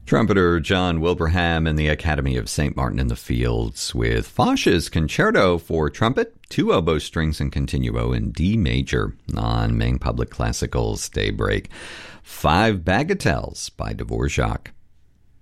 Trumpeter John Wilbraham and the Academy of St. Martin in the Fields with Foch's Concerto for Trumpet, 2 oboe strings and continuo in D major on Maine Public Classical's Daybreak. 5 Bagatelles by Dvorak.